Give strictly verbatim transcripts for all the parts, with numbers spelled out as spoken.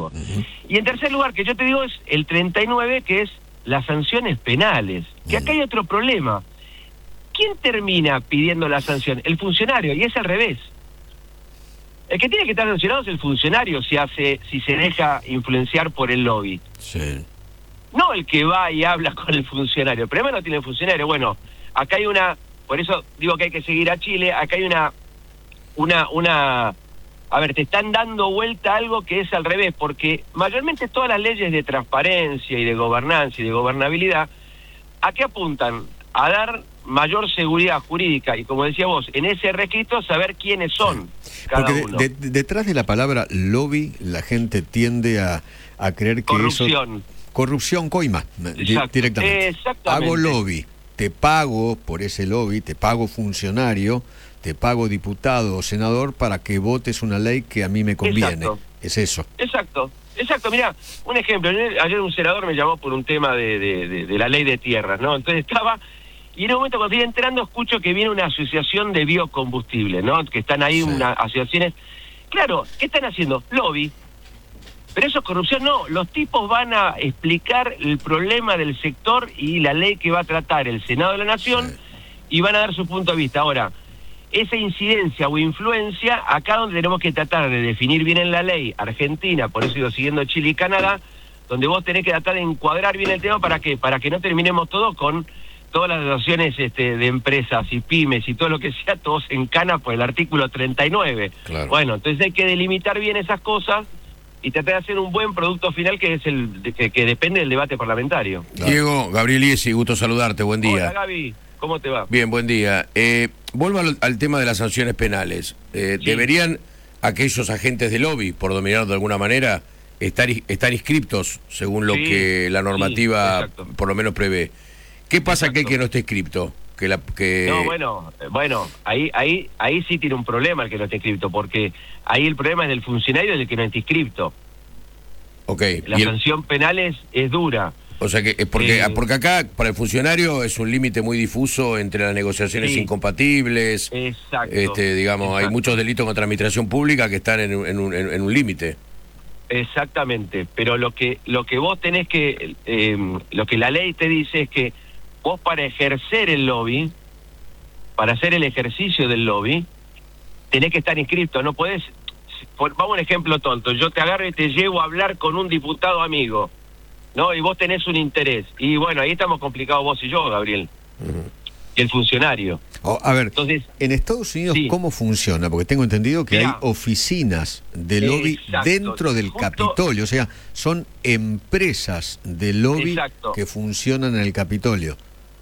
riesgo. Uh-huh. Y en tercer lugar, que yo te digo, es el treinta y nueve, que es las sanciones penales. Que acá hay otro problema. ¿Quién termina pidiendo la sanción? El funcionario, y es al revés. El que tiene que estar sancionado es el funcionario si hace, si se deja influenciar por el lobby. Sí. No el que va y habla con el funcionario. El problema no tiene el funcionario. Bueno, acá hay una, por eso digo que hay que seguir a Chile, acá hay una, una, una, a ver, te están dando vuelta a algo que es al revés, porque mayormente todas las leyes de transparencia y de gobernanza y de gobernabilidad, ¿a qué apuntan? A dar mayor seguridad jurídica y, como decía vos, en ese registro saber quiénes son sí. cada Porque uno. De, de, detrás de la palabra lobby, la gente tiende a, a creer que corrupción. eso... Corrupción, coima, di, directamente. Exactamente. Hago lobby, te pago por ese lobby, te pago funcionario, te pago diputado o senador para que votes una ley que a mí me conviene. Exacto. Es eso. Exacto. Exacto, mirá, un ejemplo, ayer un senador me llamó por un tema de, de, de, de la ley de tierras, ¿no? Entonces estaba, y en un momento cuando estoy entrando escucho que viene una asociación de biocombustibles, ¿no? Que están ahí, sí. Unas asociaciones, claro, ¿qué están haciendo? Lobby. Pero eso es corrupción, no, los tipos van a explicar el problema del sector y la ley que va a tratar el Senado de la Nación, sí. Y van a dar su punto de vista. Ahora, esa incidencia o influencia, acá donde tenemos que tratar de definir bien en la ley Argentina, por eso digo siguiendo Chile y Canadá, donde vos tenés que tratar de encuadrar bien el tema, ¿para qué? Para que no terminemos todos con todas las asociaciones este, de empresas y pymes y todo lo que sea, todos en cana por el artículo treinta y nueve. Claro. Bueno, entonces hay que delimitar bien esas cosas y tratar de hacer un buen producto final que es el que, que depende del debate parlamentario. Claro. Diego, Gabriel Iesi, gusto saludarte, buen día. Hola Gaby, ¿cómo te va? Bien, buen día. Eh, vuelvo al, al tema de las sanciones penales. Eh, sí. ¿Deberían aquellos agentes de lobby, por dominar de alguna manera, estar, estar inscriptos según lo sí, que la normativa sí, por lo menos prevé? ¿Qué pasa aquel que no esté inscripto? Que la, que... No, bueno, bueno, ahí, ahí, ahí sí tiene un problema el que no esté inscripto, porque ahí el problema es del funcionario y del que no esté inscripto. Ok. La el... sanción penal es, es dura. O sea que, porque, eh, porque acá, para el funcionario, es un límite muy difuso entre las negociaciones sí. incompatibles. Exacto. Este, digamos, exacto. Hay muchos delitos contra la administración pública que están en, en un, en, en un límite. Exactamente, pero lo que, lo que vos tenés que, eh, lo que la ley te dice es que vos para ejercer el lobby, para hacer el ejercicio del lobby, tenés que estar inscrito, no podés, vamos a un ejemplo tonto, yo te agarro y te llevo a hablar con un diputado amigo, ¿no? Y vos tenés un interés, y bueno, ahí estamos complicados vos y yo, Gabriel, uh-huh. Y el funcionario. Oh, a ver, entonces, en Estados Unidos, sí. ¿Cómo funciona? Porque tengo entendido que Mirá, hay oficinas de lobby exacto, dentro del justo, Capitolio, o sea, son empresas de lobby exacto. Que funcionan en el Capitolio.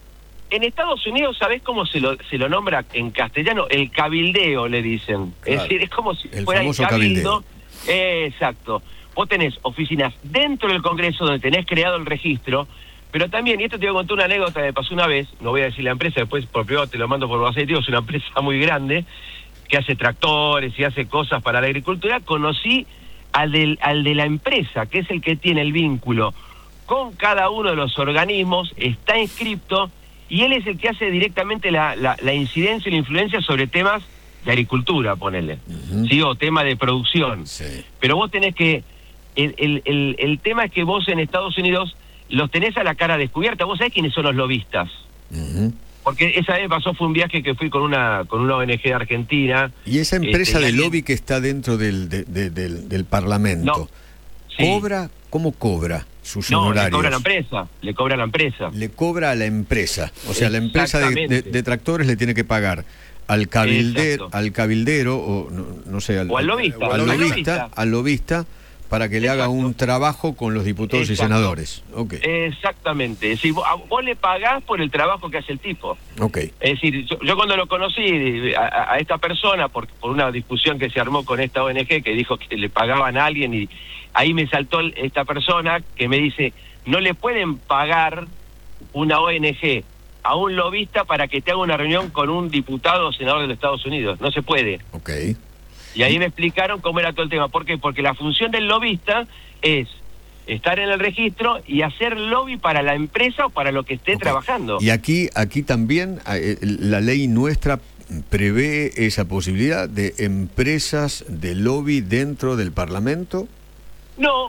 En Estados Unidos, ¿sabés cómo se lo, se lo nombra en castellano? El cabildeo, le dicen. Claro. Es decir, es como si el fuera famoso el cabildo. cabildeo. Eh, exacto. Vos tenés oficinas dentro del Congreso donde tenés creado el registro, pero también, y esto te voy a contar una anécdota que me pasó una vez, no voy a decir la empresa, después por privado te lo mando por WhatsApp, es una empresa muy grande, que hace tractores y hace cosas para la agricultura. Conocí al, del, al de la empresa, que es el que tiene el vínculo con cada uno de los organismos, está inscripto, y él es el que hace directamente la, la, la incidencia y la influencia sobre temas de agricultura, ponele, uh-huh. ¿Sí? O tema de producción. Sí. Pero vos tenés que, el, el, el, el tema es que vos en Estados Unidos los tenés a la cara descubierta. Vos sabés quiénes son los lobistas. Uh-huh. Porque esa vez pasó, fue un viaje que fui con una con una O N G de Argentina. ¿Y esa empresa este, de alguien... lobby que está dentro del, de, de, del, del Parlamento, no. Sí. ¿Cobra? ¿Cómo cobra sus no, honorarios? le cobra a la empresa, le cobra a la empresa. Le cobra a la empresa. O sea, la empresa de, de, de tractores le tiene que pagar al cabildero, al cabildero, o no, no sé, al, o al lobista, al, al lobista, lobista, al lobista, para que le Exacto. haga un trabajo con los diputados Exacto. y senadores. Okay. Exactamente. Si vos, vos le pagás por el trabajo que hace el tipo. Okay. Es decir, yo, yo cuando lo conocí a, a esta persona, por, por una discusión que se armó con esta O N G, que dijo que le pagaban a alguien, y ahí me saltó esta persona que me dice, no le pueden pagar una O N G a un lobista para que te haga una reunión con un diputado o senador de los Estados Unidos. No se puede. Okay. Y ahí me explicaron cómo era todo el tema. ¿Por qué? Porque la función del lobista es estar en el registro y hacer lobby para la empresa o para lo que esté okay. trabajando. Y aquí, aquí también eh, la ley nuestra prevé esa posibilidad de empresas de lobby dentro del Parlamento. No,